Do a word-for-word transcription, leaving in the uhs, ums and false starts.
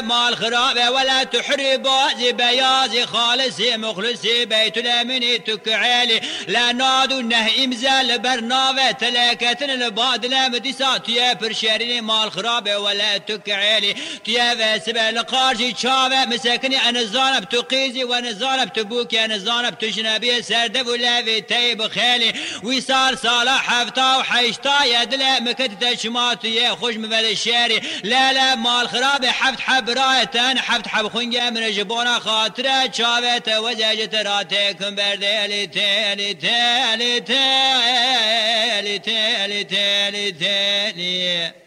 لا مال خرابة ولا تحربا زي بيازي خالصي مخلصي بيت الأمين تكعالي لا نادو نه إمزال برنامة تلاكتن البادلة مدسا تيا برشاريني مال خرابة ولا تكعالي تيا فاسبة لقارجي شابة مساكني أنا زانب تقيزي وأنا زانب تبوكي أنا زانب تجنبي سردب ولا في تيب خالي وصار صالح حفتا وحيشتا يا دلا مكتة شماتي يا خوش مبل الشاري لا لا مال خرابة حفت حب رايتان حفت حب خنجة من جبونا خاطرة شابة وزاجت راتكم بردالي تالي تالي تالي تالي تالي تالي